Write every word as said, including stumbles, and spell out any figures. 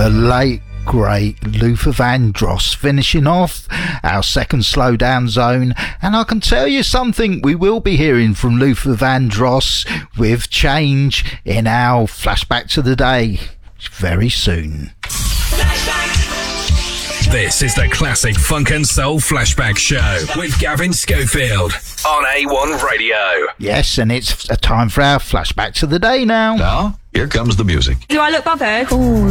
the late great Luther Vandross finishing off our second slowdown zone, and I can tell you something, we will be hearing from Luther Vandross with Change in our Flashback to the Day very soon. This is the Classic Funk and Soul Flashback Show with Gavin Schofield on A one Radio. Yes, and it's a time for our Flashback to the Day now. Now, here comes the music. Do I look bothered? Oh,